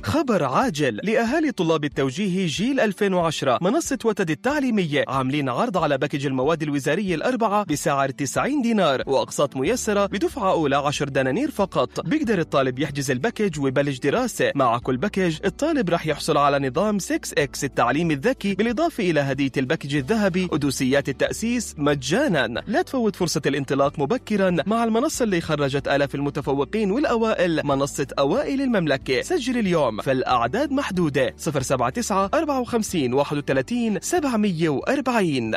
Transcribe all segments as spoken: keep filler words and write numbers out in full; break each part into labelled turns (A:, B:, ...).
A: خبر عاجل لأهالي طلاب التوجيه جيل ألفين وعشرة. منصة وتد التعليمية عاملين عرض على باكج المواد الوزارية الأربعة بسعر تسعين دينار وأقساط ميسرة بدفعة أولى عشر دنانير فقط. بيقدر الطالب يحجز الباكج ويبلش دراسة. مع كل باكج الطالب راح يحصل على نظام ستة إكس التعليم الذكي، بالإضافة إلى هدية الباكج الذهبي ودوسيات التأسيس مجانا. لا تفوت فرصة الانطلاق مبكرا مع المنصة اللي خرجت آلاف المتفوقين والأوائل، منصة أوائل المملكة. سجل اليوم فالأعداد محدودة. صفر سبعة تسعة أربعة وخمسين واحد وثلاثين سبعمية وأربعين.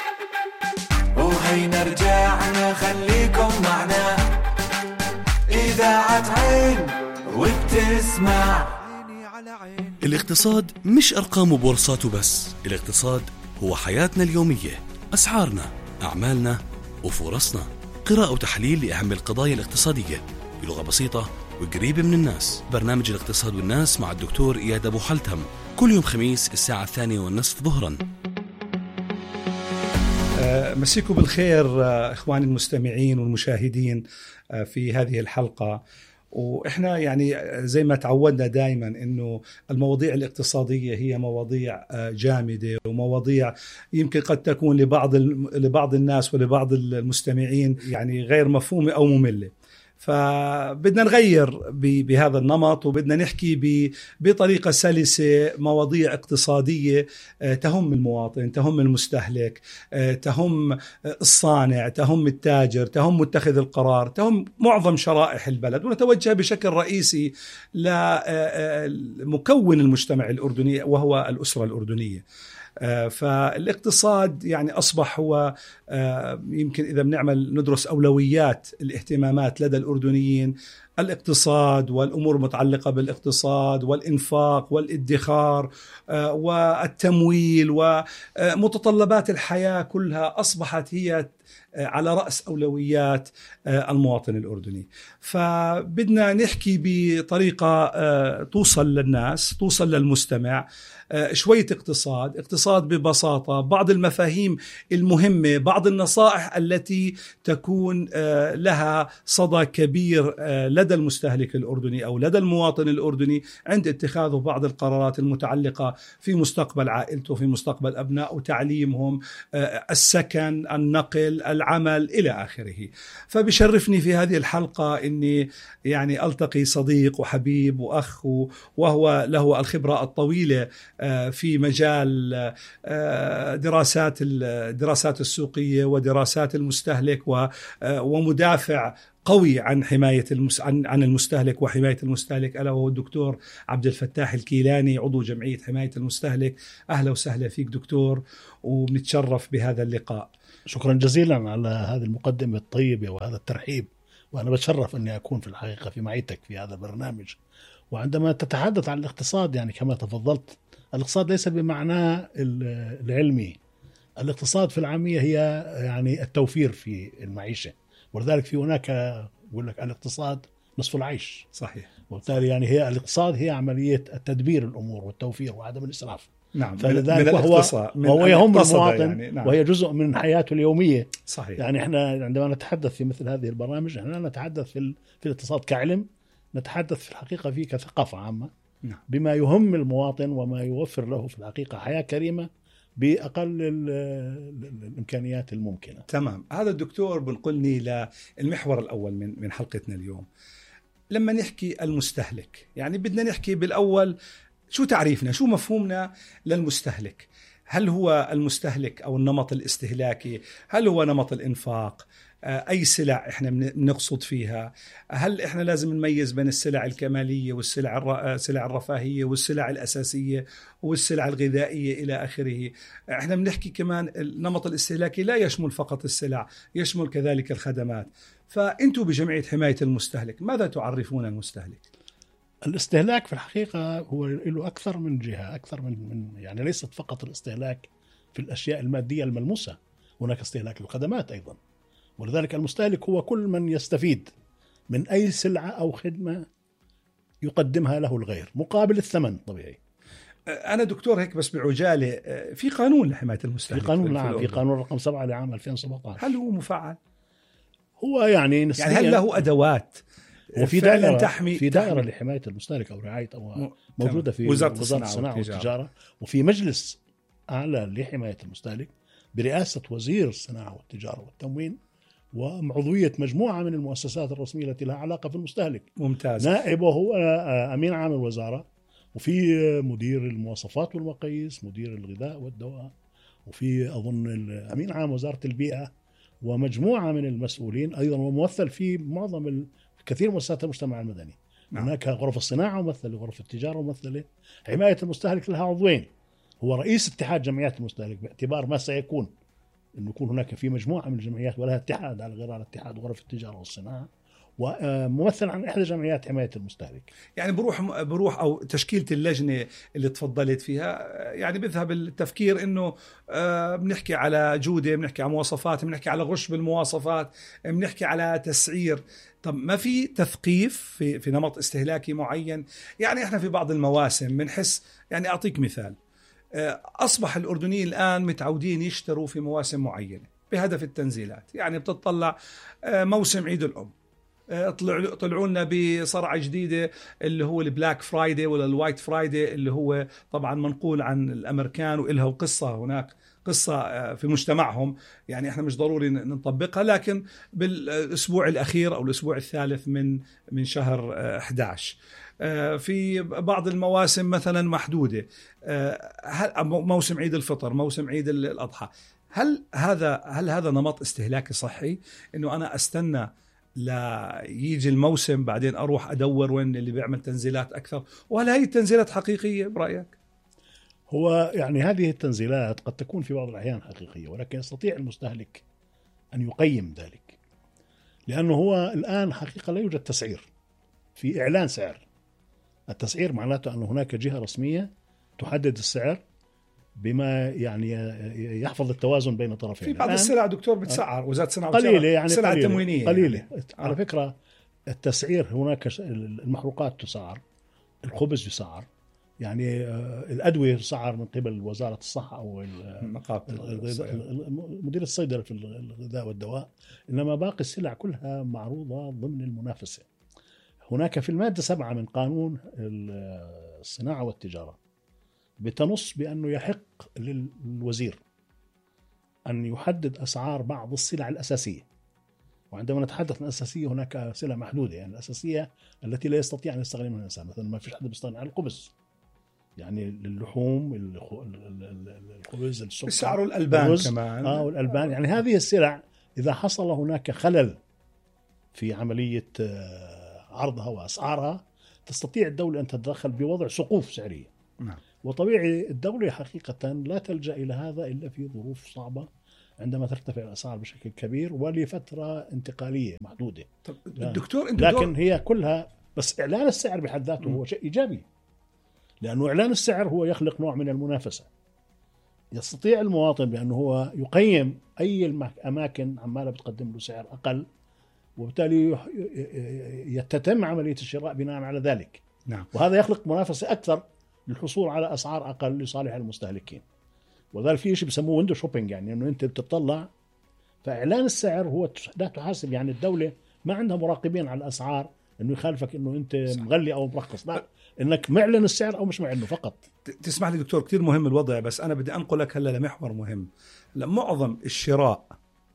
B: وهي نرجعنا خليكم معنا إذاعة عين وبتسمع.
C: الاقتصاد مش أرقام وبورصات وبس، الاقتصاد هو حياتنا اليومية، أسعارنا، أعمالنا وفرصنا. قراءة وتحليل لأهم القضايا الاقتصادية بلغة بسيطة وقريبة من الناس. برنامج الاقتصاد والناس مع الدكتور إياد أبو حلتم كل يوم خميس الساعة الثانية والنصف ظهرا.
D: مسيكم بالخير إخواني المستمعين والمشاهدين في هذه الحلقة. وإحنا يعني زي ما تعودنا دائما إنه المواضيع الاقتصادية هي مواضيع جامدة ومواضيع يمكن قد تكون لبعض لبعض الناس ولبعض المستمعين يعني غير مفهومة أو مملة. فبدنا نغير بهذا النمط وبدنا نحكي بطريقة سلسة مواضيع اقتصادية تهم المواطن، تهم المستهلك، تهم الصانع، تهم التاجر، تهم متخذ القرار، تهم معظم شرائح البلد. ونتوجه بشكل رئيسي لمكون المجتمع الأردني وهو الأسرة الأردنية. فالاقتصاد يعني أصبح هو يمكن إذا بنعمل ندرس أولويات الاهتمامات لدى الأردنيين، الاقتصاد والأمور المتعلقة بالاقتصاد والإنفاق والادخار والتمويل ومتطلبات الحياة كلها أصبحت هي على رأس أولويات المواطن الأردني. فبدنا نحكي بطريقة توصل للناس، توصل للمستمع، شوية اقتصاد اقتصاد ببساطة، بعض المفاهيم المهمة، بعض النصائح التي تكون لها صدى كبير لدى المستهلك الأردني أو لدى المواطن الأردني عند اتخاذه بعض القرارات المتعلقة في مستقبل عائلته، في مستقبل أبنائه، تعليمهم، السكن، النقل، العمل إلى آخره. فبشرفني في هذه الحلقة أني يعني ألتقي صديق وحبيب وأخ وهو له الخبرة الطويلة في مجال دراسات الدراسات السوقية ودراسات المستهلك ومدافع قوي عن حماية المس... عن... عن المستهلك وحماية المستهلك، ألا وهو الدكتور عبد الفتاح الكيلاني عضو جمعية حماية المستهلك. أهلا وسهلا فيك دكتور، وبنتشرف بهذا اللقاء.
E: شكرا جزيلا على هذه المقدمة الطيبة وهذا الترحيب، وأنا بتشرف أني أكون في الحقيقة في معيتك في هذا البرنامج. وعندما تتحدث عن الاقتصاد يعني كما تفضلت، الاقتصاد ليس بمعناه العلمي. الاقتصاد في العامية هي يعني التوفير في المعيشة، ولذلك في هناك يقول لك الاقتصاد نصف العيش.
D: صحيح.
E: وبالتالي يعني هي الاقتصاد هي عملية التدبير الأمور والتوفير وعدم الإسراف.
D: نعم.
E: فلذلك وهو, وهو يهم المواطن يعني. نعم. وهي جزء من حياته اليومية.
D: صحيح.
E: يعني احنا عندما نتحدث في مثل هذه البرامج احنا نتحدث في, في الاقتصاد كعلم، نتحدث في الحقيقة فيه كثقافة عامة. نعم. بما يهم المواطن وما يوفر له في الحقيقة حياة كريمة بأقل الإمكانيات الممكنة.
D: تمام. هذا الدكتور بنقلني للمحور الأول من من حلقتنا اليوم. لما نحكي المستهلك يعني بدنا نحكي بالأول شو تعريفنا، شو مفهومنا للمستهلك. هل هو المستهلك أو النمط الاستهلاكي؟ هل هو نمط الإنفاق؟ أي سلع إحنا بنقصد فيها؟ هل إحنا لازم نميز بين السلع الكمالية والسلع السلع الرفاهية والسلع الأساسية والسلع الغذائية إلى آخره؟ إحنا بنحكي كمان النمط الاستهلاكي لا يشمل فقط السلع، يشمل كذلك الخدمات. فأنتوا بجمعية حماية المستهلك ماذا تعرفون المستهلك؟
E: الاستهلاك في الحقيقة هو له أكثر من جهة، أكثر من, من يعني ليست فقط الاستهلاك في الأشياء المادية الملموسة، هناك استهلاك للخدمات أيضا. ولذلك المستهلك هو كل من يستفيد من أي سلعة أو خدمة يقدمها له الغير مقابل الثمن طبيعي.
D: أنا دكتور هيك بس بعجالة، في قانون لحماية المستهلك،
E: في قانون نعم، في قانون رقم سبعة لعام ألفين وسبعة عشر.
D: هل هو مفعل؟
E: هو يعني
D: يعني هل له أدوات
E: وفي
D: فعلاً
E: دائرة
D: تحمي
E: في دائرة
D: تحمي.
E: لحماية المستهلك أو رعاية أو
D: م-
E: موجودة
D: تمام.
E: في
D: وزارة
E: وزارة
D: الصناعة
E: الصناعة
D: والتجارة.
E: والتجارة، وفي مجلس أعلى لحماية المستهلك برئاسة وزير الصناعة والتجارة والتموين، وعضوية مجموعة من المؤسسات الرسمية التي لها علاقة في المستهلك.
D: ممتاز.
E: نائبه هو أمين عام الوزارة، وفي مدير المواصفات والمقاييس، مدير الغذاء والدواء، وفي أظن أمين عام وزارة البيئة، ومجموعة من المسؤولين أيضا، وممثل في معظم ال... كثير من مؤسسات المجتمع المدني.
D: نعم.
E: هناك غرف الصناعة ممثلة، غرف التجارة ممثلة، حماية المستهلك لها عضوين، هو رئيس اتحاد جمعيات المستهلك، باعتبار ما سيكون أنه يكون هناك في مجموعة من الجمعيات ولها اتحاد على غير الاتحاد وغرف التجارة والصناعة، وممثل عن إحدى جمعيات حماية المستهلك.
D: يعني بروح بروح أو تشكيلة اللجنة اللي تفضلت فيها، يعني بذهب التفكير إنه آه بنحكي على جودة، بنحكي على مواصفات، بنحكي على غش بالمواصفات، بنحكي على تسعير. طب ما في تثقيف في في نمط استهلاكي معين؟ يعني احنا في بعض المواسم بنحس، يعني أعطيك مثال، آه أصبح الأردنيين الآن متعودين يشتروا في مواسم معينة بهدف التنزيلات. يعني بتطلع آه موسم عيد الأم، طلعوا طلعوا لنا بصرعه جديده اللي هو البلاك فرايدي ولا الوايت فرايدي، اللي هو طبعا منقول عن الامريكان والها قصه، هناك قصه في مجتمعهم، يعني احنا مش ضروري نطبقها، لكن بالاسبوع الاخير او الاسبوع الثالث من من شهر أحد عشر في بعض المواسم مثلا محدوده، موسم عيد الفطر، موسم عيد الاضحى. هل هذا هل هذا نمط استهلاكي صحي، انه انا استنى لا يجي الموسم بعدين أروح أدور وين اللي بيعمل تنزيلات أكثر؟ وهل هي التنزيلات حقيقية برأيك؟
E: هو يعني هذه التنزيلات قد تكون في بعض الأحيان حقيقية، ولكن يستطيع المستهلك أن يقيم ذلك، لأنه هو الآن حقيقة لا يوجد تسعير في إعلان سعر. التسعير معناته أن هناك جهة رسمية تحدد السعر بما يعني يحفظ التوازن بين الطرفين.
D: في بعض السلع دكتور بتسعر وزارة الصناعة
E: قليلة، يعني
D: سلع
E: قليلة
D: تموينية
E: قليلة
D: يعني.
E: على
D: آه.
E: فكرة التسعير هناك المحروقات تسعر، الخبز يسعر، يعني الأدوية تسعر من قبل وزارة الصحة أو مدير الصيدلة في الغذاء والدواء، إنما باقي السلع كلها معروضة ضمن المنافسة. هناك في المادة سبعة من قانون الصناعة والتجارة بتنص بأنه يحق للوزير أن يحدد أسعار بعض السلع الأساسية، وعندما نتحدث عن الأساسية هناك سلع محدودة، يعني الأساسية التي لا يستطيع أن يستغني منها الإنسان، مثلا ما فيش حد بيستغني عن الخبز، يعني اللحوم، الخبز، السكر،
D: بيسعروا الألبان كمان
E: آه والألبان. يعني هذه السلع إذا حصل هناك خلل في عملية عرضها وأسعارها تستطيع الدولة أن تتدخل بوضع سقوف سعرية.
D: نعم.
E: وطبيعي الدولة حقيقة لا تلجأ إلى هذا إلا في ظروف صعبة، عندما ترتفع الأسعار بشكل كبير ولفترة انتقالية محدودة.
D: طب الدكتور
E: لكن هي كلها بس إعلان السعر بحد ذاته هو شيء إيجابي، لأنه إعلان السعر هو يخلق نوع من المنافسة. يستطيع المواطن بأنه هو يقيم أي الأماكن عمالة بتقدم له سعر أقل، وبالتالي يتتم عملية الشراء بناء على ذلك.
D: نعم.
E: وهذا يخلق منافسة أكثر للحصول على أسعار أقل لصالح المستهلكين. وذلك في شيء بسموه ويندو شوبينج، يعني أنه أنت بتطلع، فإعلان السعر هو لا تحاسب، يعني الدولة ما عندها مراقبين على الأسعار أنه يخالفك أنه أنت مغلي أو مرخص، لا، إنك معلن السعر أو مش معلنه فقط.
D: تسمح لي دكتور، كتير مهم الوضع، بس أنا بدي أنقلك هلا لمحور مهم. معظم الشراء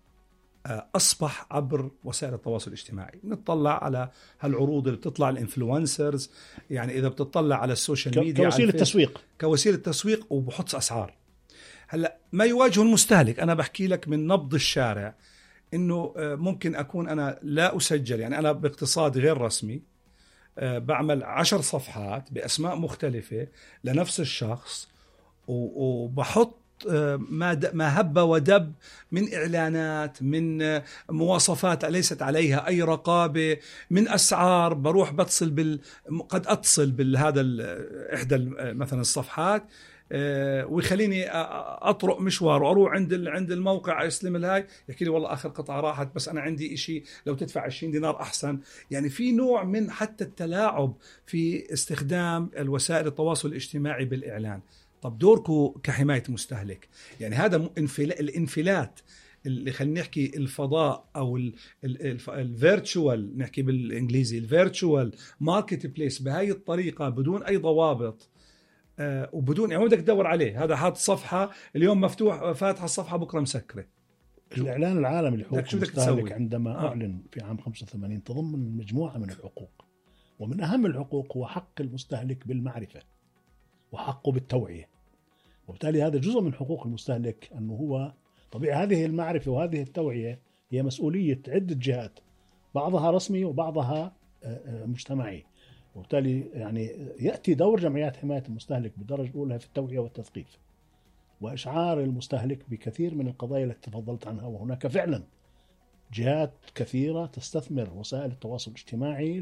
D: أصبح عبر وسائل التواصل الاجتماعي. نتطلع على هالعروض اللي بتطلع الانفلونسرز، يعني إذا بتطلع على السوشيال ميديا
E: كوسيلة تسويق
D: كوسيلة تسويق وبحط أسعار. هلا ما يواجه المستهلك، أنا بحكي لك من نبض الشارع، إنه ممكن أكون أنا لا أسجل، يعني أنا باقتصاد غير رسمي بعمل عشر صفحات بأسماء مختلفة لنفس الشخص، وبحط ما ما هب ودب من إعلانات، من مواصفات ليست عليها أي رقابة، من أسعار. بروح بتصل بال قد أتصل بالهذا إحدى مثلا الصفحات ويخليني أطرق مشوار وأروح عند عند الموقع أسلم الهاي، يحكي لي والله آخر قطعة راحت، بس أنا عندي إشي لو تدفع عشرين دينار أحسن. يعني في نوع من حتى التلاعب في استخدام الوسائل التواصل الاجتماعي بالإعلان. طب دوركم كحماية مستهلك، يعني هذا الانفلات اللي خلينا نحكي الفضاء او الفيرتشوال، نحكي بالانجليزي الفيرتشوال ماركت بليس بهاي الطريقه بدون اي ضوابط آه وبدون يعني بدك تدور عليه، هذا حاط صفحه اليوم مفتوح فاتحه الصفحه بكره مسكره.
E: الإعلان العالمي لحقوق المستهلك عندما
D: آه.
E: أعلن في عام خمسة وثمانين تضمن مجموعة من الحقوق، ومن أهم الحقوق هو حق المستهلك بالمعرفة وحقه بالتوعية، وبالتالي هذا جزء من حقوق المستهلك، أنه هو طبيعي هذه المعرفة وهذه التوعية هي مسؤولية عدة جهات، بعضها رسمي وبعضها مجتمعي، وبالتالي يعني يأتي دور جمعيات حماية المستهلك بالدرجة الأولى في التوعية والتثقيف وإشعار المستهلك بكثير من القضايا التي تفضلت عنها. وهناك فعلا جهات كثيرة تستثمر وسائل التواصل الاجتماعي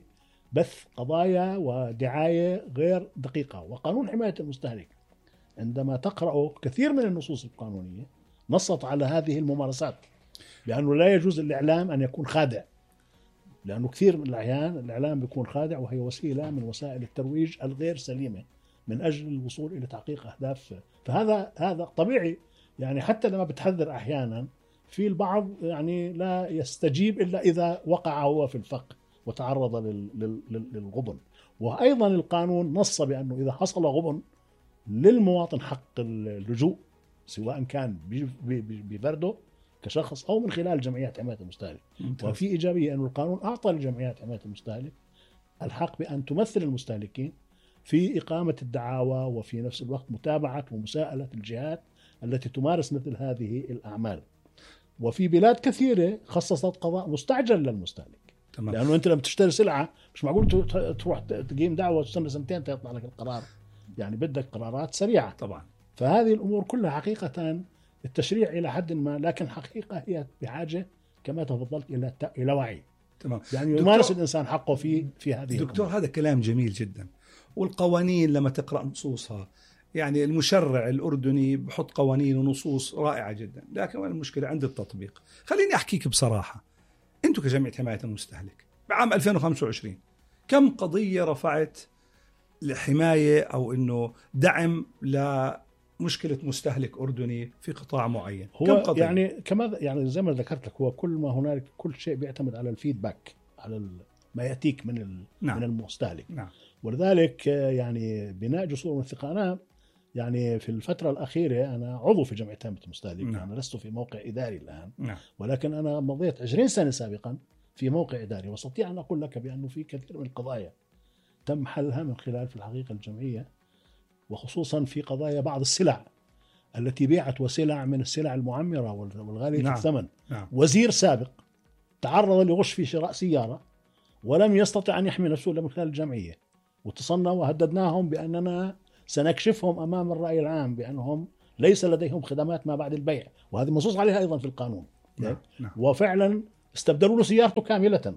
E: لبث قضايا ودعاية غير دقيقة. وقانون حماية المستهلك عندما تقرأ كثير من النصوص القانونية نصت على هذه الممارسات، بأنه لا يجوز الإعلام أن يكون خادع، لأنه كثير من الأحيان الإعلام بيكون خادع وهي وسيلة من وسائل الترويج الغير سليمة من أجل الوصول إلى تحقيق أهداف. فهذا هذا طبيعي يعني، حتى لما بتحذر أحيانا في البعض يعني لا يستجيب إلا إذا وقع هو في الفخ وتعرض للغبن. وأيضا القانون نص بأنه إذا حصل غبن للمواطن حق اللجوء، سواء كان بفرده كشخص أو من خلال جمعيات حماية المستهلك. وفي إيجابية أن القانون أعطى لجمعيات حماية المستهلك الحق بأن تمثل المستهلكين في إقامة الدعاوى وفي نفس الوقت متابعة ومساءلة الجهات التي تمارس مثل هذه الأعمال. وفي بلاد كثيرة خصصت قضاء مستعجل للمستهلك. تمام. لأنه أنت لما تشتري سلعة مش معقول تروح تقيم دعوة وتستنى سنتين تطلع لك القرار، يعني بدك قرارات سريعة طبعا. فهذه الأمور كلها حقيقة التشريع إلى حد ما، لكن حقيقة هي بحاجة كما تفضلت إلى إلى وعي. تمام. يعني يمارس الإنسان حقه في في هذه
D: دكتور الأمور. هذا كلام جميل جدا. والقوانين لما تقرأ نصوصها، يعني المشرع الأردني بحط قوانين ونصوص رائعة جدا، لكن المشكلة عند التطبيق. خليني أحكيك بصراحة، أنتم كجمعية حماية المستهلك بعام ألفين وخمسة وعشرين كم قضية رفعت لحماية أو إنه دعم لمشكلة مستهلك أردني في قطاع معين؟
E: هو
D: كم قضية؟
E: يعني كما يعني زي ما ذكرت لك، هو كل ما هنالك كل شيء بيعتمد على الفيدباك، على ما يأتيك من نعم. من المستهلك. نعم. ولذلك يعني بناء جسور من الثقة. أنا يعني في الفترة الأخيرة أنا عضو في جمعية حماية المستهلك. نعم. أنا لست في موقع إداري الآن. نعم. ولكن أنا مضيت عشرين سنة سابقا في موقع إداري، واستطيع أن أقول لك بأنه في كثير من القضايا تم حلها من خلال في الحقيقة الجمعية، وخصوصا في قضايا بعض السلع التي بيعت وسلع من السلع المعمرة والغالية نعم. الثمن. نعم. وزير سابق تعرض لغش في شراء سيارة ولم يستطع أن يحمي نفسه إلا من خلال الجمعية، واتصلنا وهددناهم بأننا سنكشفهم أمام الرأي العام بأنهم ليس لديهم خدمات ما بعد البيع، وهذه منصوص عليها أيضا في القانون. نعم. نعم. وفعلا استبدلوا له سيارته كاملة.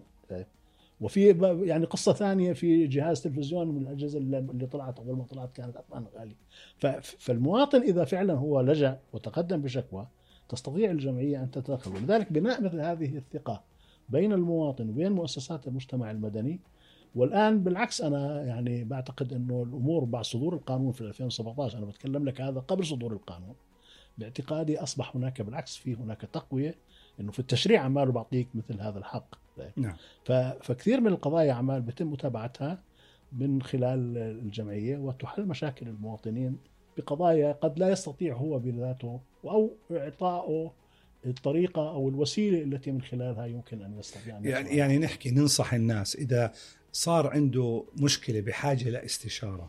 E: وفي يعني قصة ثانية في جهاز تلفزيون من الأجهزة اللي طلعت أول ما طلعت كانت أثمان غالية. فالمواطن إذا فعلا هو لجأ وتقدم بشكوى تستطيع الجمعية أن تتدخل. ولذلك بناء مثل هذه الثقة بين المواطن وبين مؤسسات المجتمع المدني. والآن بالعكس أنا يعني بعتقد أنه الأمور بعد صدور القانون في ألفين وسبعة عشر، أنا بتكلم لك هذا قبل صدور القانون، باعتقادي أصبح هناك بالعكس في هناك تقوية، أنه في التشريع عماله بعطيك مثل هذا الحق. نعم. فكثير من القضايا عمال بتم متابعتها من خلال الجمعية وتحل مشاكل المواطنين بقضايا قد لا يستطيع هو بذاته أو إعطائه الطريقة أو الوسيلة التي من خلالها يمكن أن يستطيع أن
D: يعني, يعني نحكي ننصح الناس إذا صار عنده مشكلة بحاجة لاستشارة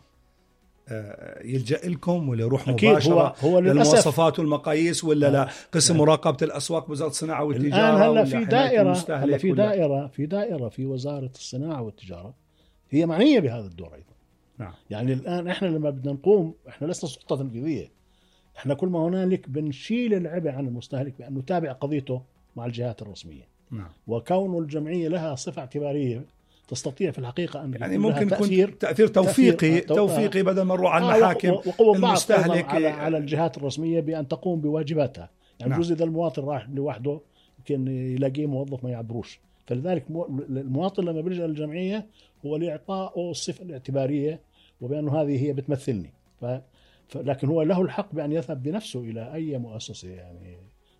D: يلجأ لكم ولا يروح مباشرة هو هو للمواصفات والمقاييس ولا لا قسم يعني مراقبة الأسواق وزارة الصناعة والتجارة؟
E: الآن هلا في دائرة هلا في دائرة في دائرة في وزارة الصناعة والتجارة هي معنية بهذا الدور أيضا. نعم. يعني الآن إحنا لما بدنا نقوم، إحنا لسنا سلطة تنفيذية، إحنا كل ما هنالك بنشيل العبء عن المستهلك بأنه تابع قضيته مع الجهات الرسمية. نعم. وكون الجمعية لها صفة اعتبارية تستطيع في الحقيقة أن
D: يعني ممكن تأثير, تأثير توفيقي تأثير توفيقي بدل ما نروح على المحاكم
E: آه وقوة المستهلك على, على الجهات الرسمية بأن تقوم بواجباتها. يعني نعم. جزء إذا المواطن راح لوحده يمكن يلاقيه موظف ما يعبروش، فلذلك المواطن لما بيلجأ للجمعية هو لإعطائه الصفة الاعتبارية وبأنه هذه هي بتمثلني. ف... لكن هو له الحق بأن يذهب بنفسه إلى أي مؤسسة يعني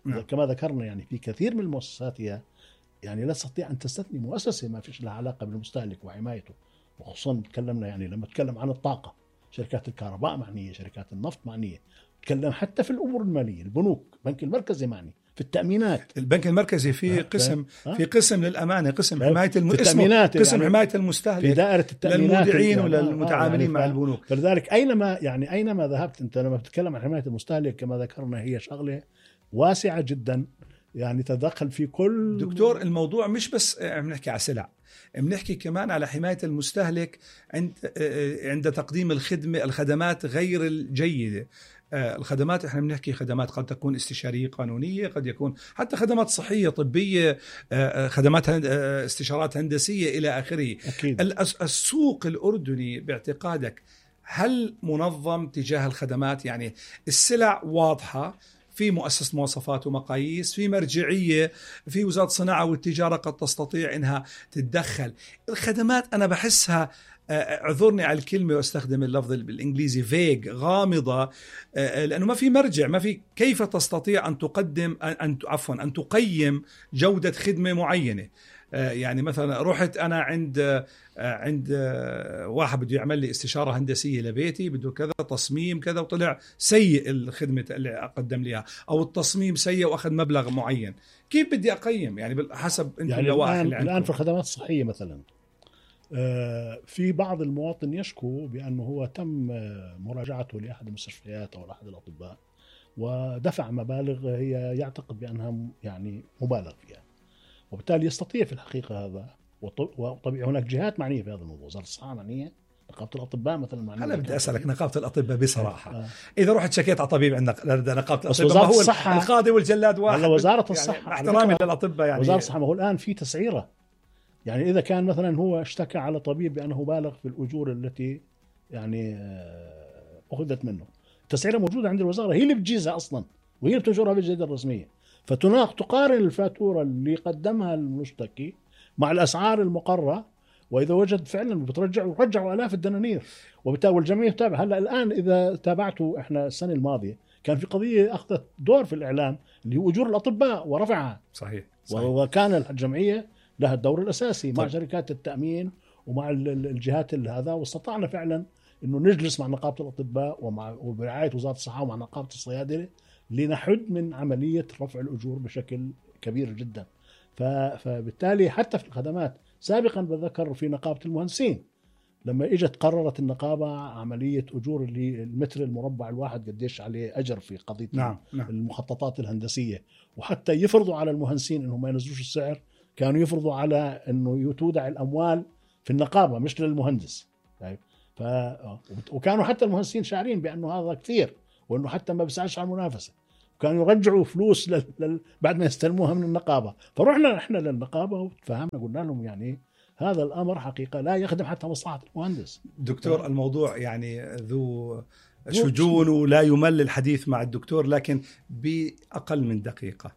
D: نعم.
E: كما ذكرنا يعني في كثير من المؤسسات هي يعني لا تستطيع أن تستثني مؤسسة ما فيش لها علاقة بالمستهلك وحمايته. وخصوصا تكلمنا يعني لما تكلم عن الطاقة، شركات الكهرباء معنية، شركات النفط معنية، تكلم حتى في الأمور المالية، البنوك، البنك المركزي معني، في التأمينات.
D: البنك المركزي في قسم في قسم للأمانة، قسم حماية الم...
E: التأمينات،
D: قسم
E: يعني
D: حماية المستهلك
E: في دائرة التأمينات
D: للمودعين
E: يعني
D: وللمتعاملين
E: يعني
D: مع البنوك.
E: فلذلك أينما يعني أينما ذهبت أنت لما بتتكلم عن حماية المستهلك كما ذكرنا هي شغلة واسعة جدا، يعني تدخل في كل.
D: دكتور الموضوع مش بس بنحكي على سلع، بنحكي كمان على حماية المستهلك عند عند تقديم الخدمة الخدمات غير الجيدة. الخدمات احنا بنحكي خدمات قد تكون استشارية قانونية، قد يكون حتى خدمات صحية طبية، خدمات استشارات هندسية إلى آخره.
E: أكيد.
D: السوق الأردني باعتقادك هل منظم تجاه الخدمات؟ يعني السلع واضحة، في مؤسسة مواصفات ومقاييس، في مرجعية، في وزارة الصناعة والتجارة قد تستطيع إنها تتدخل. الخدمات أنا بحسها، اعذرني على الكلمة واستخدم اللفظ بالإنجليزي فيج، غامضة، لأنه ما في مرجع، ما في كيف تستطيع أن تقدم أن عفوا أن تقيم جودة خدمة معينة. يعني مثلا رحت أنا عند عند واحد بده يعمل لي استشارة هندسية لبيتي، بده كذا تصميم كذا، وطلع سيء الخدمة اللي أقدم ليها، أو التصميم سيء وأخذ مبلغ معين. كيف بدي أقيم؟ يعني حسب أنتم
E: يعني
D: اللوائح
E: الآن,
D: اللي عندكم.
E: الآن في الخدمات الصحية مثلا في بعض المواطن يشكو بأنه هو تم مراجعته لأحد المستشفيات أو لأحد الأطباء ودفع مبالغ هي يعتقد بأنها يعني مبالغ فيها، وبالتالي يستطيع في الحقيقة هذا. وطبيعي هناك جهات معنية في هذا الموضوع، وزارة الصحة معنية، نقابة الأطباء مثلا معنية.
D: أنا بدي أسألك نقابة الأطباء بصراحة،
E: آه.
D: إذا رحت شكيت على طبيب عندنا نقابة الأطباء،
E: وزارة
D: ما هو
E: الصحة
D: القاضي والجلاد واحد؟
E: وزارة
D: يعني
E: الصحة
D: احترامي للأطباء، يعني
E: وزارة الصحة ما هو الآن في تسعيرة. يعني إذا كان مثلا هو اشتكى على طبيب بأنه بالغ في الأجور التي يعني أخذت منه، التسعيرة موجودة عند الوزارة، هي اللي بتجيزها أصلا وهي اللي بتنشرها بالجريدة الرسمية. فتناق تقارن الفاتورة اللي قدمها المشتكي مع الأسعار المقررة، وإذا وجد فعلا بترجع ورجعوا آلاف الدنانير، وبالتالي الجميع يتابع. هلا الآن إذا تابعتوا إحنا السنة الماضية كان في قضية أخذت دور في الإعلام اللي هو أجور الأطباء ورفعها.
D: صحيح, صحيح.
E: وكان الجمعية لها الدور الأساسي مع طيب. شركات التأمين ومع الجهات هذا، واستطعنا فعلا إنه نجلس مع نقابة الأطباء ومع وبرعاية وزارة الصحة ومع نقابة الصيادلة لنحد من عملية رفع الأجور بشكل كبير جدا. فبالتالي حتى في الخدمات سابقا بذكر في نقابة المهندسين لما اجت قررت النقابة عملية أجور اللي المتر المربع الواحد قديش عليه أجر في قضية
D: نعم. نعم.
E: المخططات الهندسية، وحتى يفرضوا على المهندسين إنهم ما ينزلوش السعر، كانوا يفرضوا على إنه تودع الأموال في النقابة مش للمهندس. طيب ف... وكانوا حتى المهندسين شاعرين بأنه هذا كثير وإنه حتى ما بيساعدش على المنافسة، كانوا يرجعوا فلوس لل... لل... بعد ما يستلموها من النقابة. فرحنا احنا للنقابة وتفهمنا قلنا لهم يعني هذا الأمر حقيقة لا يخدم حتى مصلحة المهندس.
D: دكتور الموضوع يعني ذو شجون ولا يمل الحديث مع الدكتور، لكن بأقل من دقيقة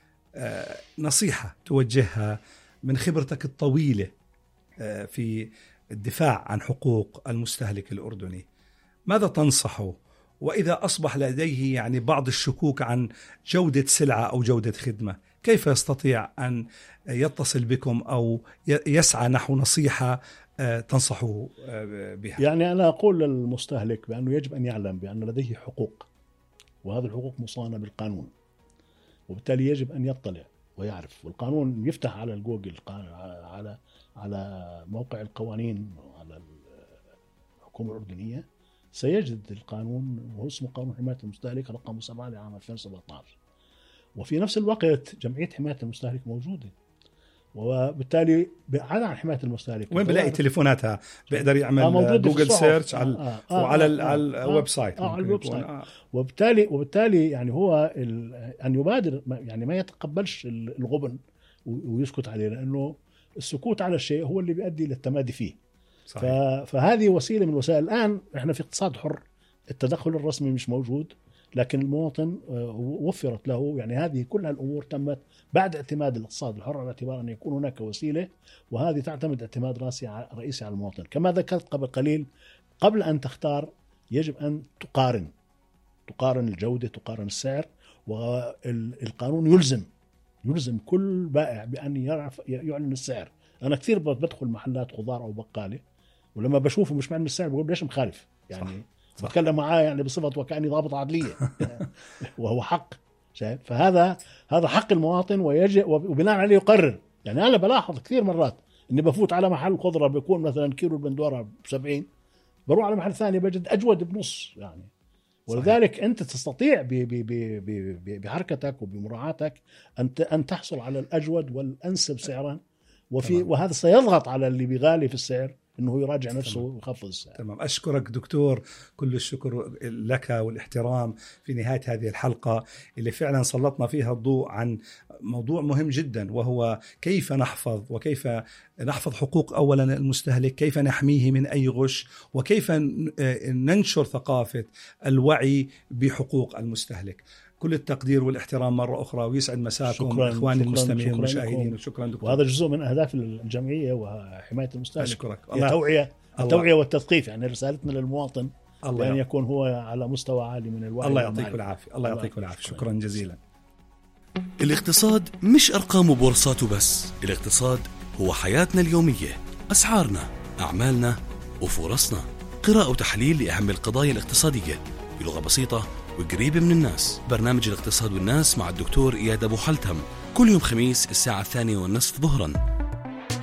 D: نصيحة توجهها من خبرتك الطويلة في الدفاع عن حقوق المستهلك الأردني، ماذا تنصحه؟ وإذا أصبح لديه يعني بعض الشكوك عن جودة سلعة أو جودة خدمة، كيف يستطيع أن يتصل بكم أو يسعى نحو نصيحة تنصحه بها؟
E: يعني أنا أقول للمستهلك بأنه يجب أن يعلم بأن لديه حقوق، وهذه الحقوق مصانة بالقانون، وبالتالي يجب أن يطلع ويعرف. والقانون يفتح على الجوجل على على موقع القوانين على الحكومة الأردنية سيجد القانون، وهو اسمه قانون حماية المستهلك رقم سبعة لعام ألفين وسبعة عشر. وفي نفس الوقت جمعية حماية المستهلك موجودة، وبالتالي بعد عن حماية المستهلك
D: وين بلاقي تليفوناتها؟ بيقدر يعمل آه جوجل سيرش على آه آه وعلى آه على الويب سايت
E: آه على الويب سايت آه. وبالتالي وبالتالي يعني هو أن يبادر، يعني ما يتقبلش الغبن ويسكت عليه، لأنه السكوت على الشيء هو اللي بيؤدي للتمادي فيه. فهذه وسيلة من الوسائل. الآن احنا في اقتصاد حر، التدخل الرسمي مش موجود، لكن المواطن وفرت له يعني هذه كل الأمور تمت بعد اعتماد الاقتصاد الحر على اعتبار أن يكون هناك وسيلة، وهذه تعتمد اعتماد رئيسي على المواطن. كما ذكرت قبل قليل، قبل أن تختار يجب أن تقارن تقارن الجودة، تقارن السعر، والقانون يلزم يلزم كل بائع بأن يعرف يعلن السعر. أنا كثير بدخل محلات خضار أو بقالة ولما بشوفه مش معلن السعر بقول ليش مخالف يعني، صح. بتكلم معاه يعني بصفة وكأني ضابط عدلية وهو حق. شايف؟ فهذا هذا حق المواطن ويجب وبناء عليه يقرر. يعني أنا بلاحظ كثير مرات إني بفوت على محل خضرة بيكون مثلا كيلو البندورة بسبعين، بروح على محل ثاني بجد أجود بنص يعني. ولذلك صحيح. أنت تستطيع بحركتك وبمراعاتك أن أن تحصل على الأجود والأنسب سعرا، وفي تمام. وهذا سيضغط على اللي بيغالي في السعر إنه يراجع نفسه ويخفض السعر.
D: تمام. أشكرك دكتور، كل الشكر لك والاحترام في نهاية هذه الحلقة اللي فعلا سلطنا فيها الضوء عن موضوع مهم جدا، وهو كيف نحفظ وكيف نحفظ حقوق أولا المستهلك، كيف نحميه من أي غش، وكيف ننشر ثقافة الوعي بحقوق المستهلك. كل التقدير والاحترام مرة أخرى، ويسعد مساكم إخواني المستمعين والمشاهدين، وشكرا دكتور.
E: وهذا جزء من أهداف الجمعية وحماية المستهلك.
D: أشكرك.
E: التوعية التوعية والتثقيف، يعني رسالتنا للمواطن بأن يكون هو على مستوى عالي من الوعي.
D: الله يعطيك العافية. الله يعطيك العافية. شكرا جزيلا.
C: الاقتصاد مش أرقام وبورصات وبس، الاقتصاد هو حياتنا اليومية، أسعارنا، أعمالنا وفرصنا. قراءة وتحليل لأهم القضايا الاقتصادية بلغة بسيطة وقريبة من الناس. برنامج الاقتصاد والناس مع الدكتور إياد أبو حلتم كل يوم خميس الساعة الثانية والنصف ظهرا